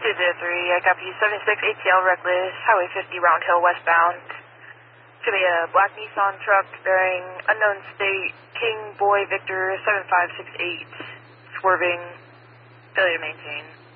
203, I copy 76 ATL Reckless, Highway 50 Round Hill westbound. Should be a black Nissan truck bearing unknown state, King Boy Victor 7568, swerving, failure to maintain.